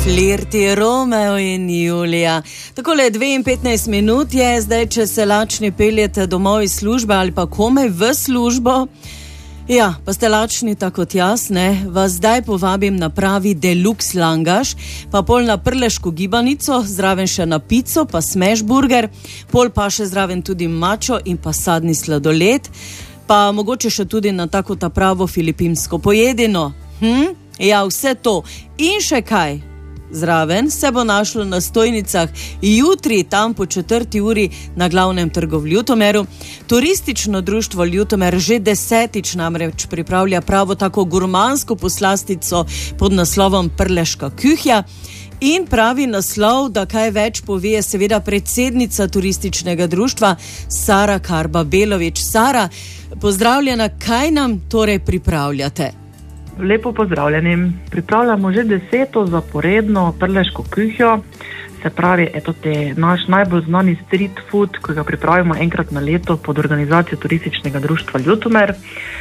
Flirti Romeo in Julija. Takole 2:15 minut je zdaj, če se lačni peljete domov iz službe ali pa komaj v službo. Ja, pa ste lačni tako kot jaz, ne? Vas zdaj povabim na pravi deluxe langaš, pa pol na prleško gibanico, zraven še na pico, pa smash burger, pol pa še zraven tudi mačo in pa sadni sladoled, pa mogoče še tudi na tako ta pravo filipinsko pojedino. Ja, vse to. In še kaj? Zraven se bo našlo na stojnicah jutri, tam po 4. uri na glavnem trgu v Ljutomeru. Turistično društvo Ljutomer že 10. namreč pripravlja pravo tako gurmansko poslastico pod naslovom Prleška kuhja. In pravi naslov, da kaj več pove, seveda predsednica turističnega društva Sara Karba-Belovič. Sara, pozdravljena, kaj nam torej pripravljate? Lepo pozdravljeni. Pripravljamo že 10. zaporedno prleško kuhjo, se pravi, te naš najbolj znani street food, ki ga pripravimo enkrat na leto pod organizacijo turističnega društva Ljutomer,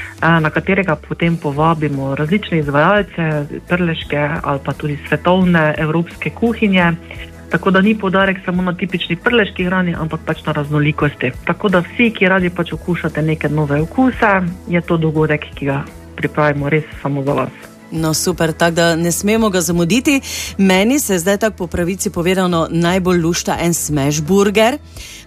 na katerega potem povabimo različne izvajalce prleške ali pa tudi svetovne evropske kuhinje, tako da ni poudarek samo na tipični prleški hrani, ampak pač na raznolikosti. Tako da vsi, ki radi pač okušate neke nove okuse, je to dogodek, ki ga pripravimo res samo za vas. No super, tako da ne smemo ga zamuditi. Meni se zdaj tako po pravici povedano najbolj lušta en smash burger,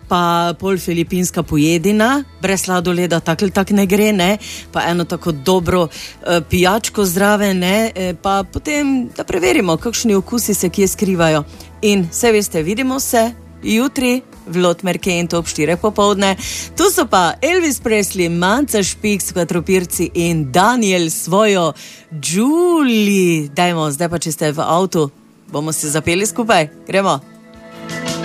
pa pol filipinska pojedina, brez sladoleda tak ne gre, ne? Pa eno tako dobro pijačko zdrave, ne? Pa potem, da preverimo, kakšni okusi se kje skrivajo. In vse veste, vidimo se jutri v Lotmerke in to ob 4 popoldne. Tu so pa Elvis Presley, Manca Špik, Skvatropirci in Daniel svojo Julie. Dajmo, zdaj pa če ste v avtu, bomo se zapeli skupaj. Gremo.